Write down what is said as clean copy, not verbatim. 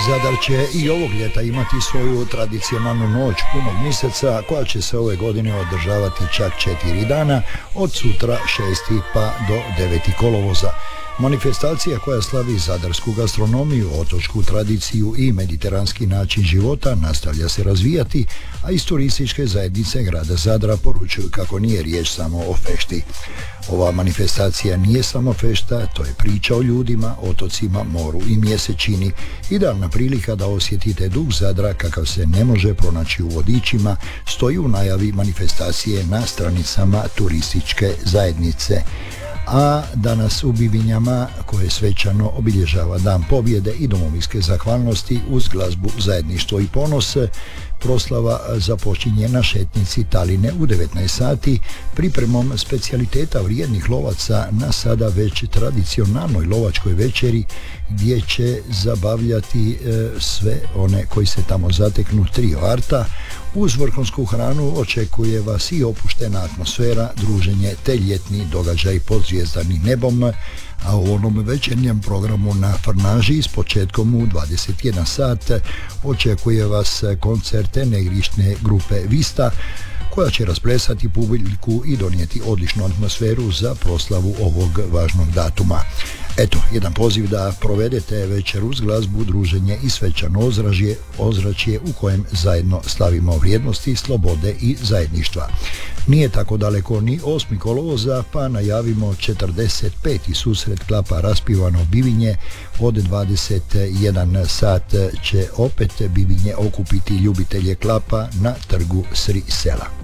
Zadar će i ovog ljeta imati svoju tradicionalnu noć punog mjeseca koja će se ove godine održavati čak 4 dana, od sutra 6. pa do 9. kolovoza. Manifestacija koja slavi zadarsku gastronomiju, otočku tradiciju i mediteranski način života nastavlja se razvijati, a iz turističke zajednice grada Zadra poručuju kako nije riječ samo o fešti. Ova manifestacija nije samo fešta, to je priča o ljudima, otocima, moru i mjesečini. Idealna prilika da osjetite duh Zadra kakav se ne može pronaći u vodičima, stoji u najavi manifestacije na stranicama turističke zajednice. A danas u Bibinjama, koje svečano obilježava Dan pobjede i domovinske zahvalnosti uz glazbu Zajedništvo i ponos, proslava započinje na šetnici Taline u 19 sati pripremom specijaliteta vrijednih lovaca na sada već tradicionalnoj lovačkoj večeri, gdje će zabavljati sve one koji se tamo zateknu trio arta. Uz vrhunsku hranu očekuje vas i opuštena atmosfera, druženje te ljetni događaj pod zvjezdanim nebom, a u onom večernjem programu na Frnaži s početkom u 21 sat očekuje vas koncerte negrišne grupe Vista, koja će rasplesati publiku i donijeti odličnu atmosferu za proslavu ovog važnog datuma. Eto, jedan poziv da provedete večer uz glazbu, druženje i svečano ozračje u kojem zajedno slavimo vrijednosti, slobode i zajedništva. Nije tako daleko ni 8. kolovoza, pa najavimo 45. susret klapa Raspivano Bibinje. Od 21 sat će opet Bibinje okupiti ljubitelje klapa na trgu Sri sela.